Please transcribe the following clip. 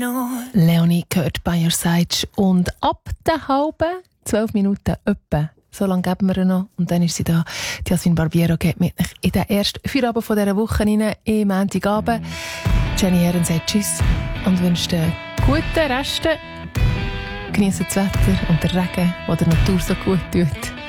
Leonie gehört bei Your Side und ab der halben 12 Minuten etwa. So lange geben wir ihr noch und dann ist sie da. Die Jasmin Barbiero geht mit in den ersten Feierabend von dieser Woche rein, im Montagabend. Jenny Herren sagt Tschüss und wünscht einen guten Rest. Genießt das Wetter und den Regen, der der Natur so gut tut.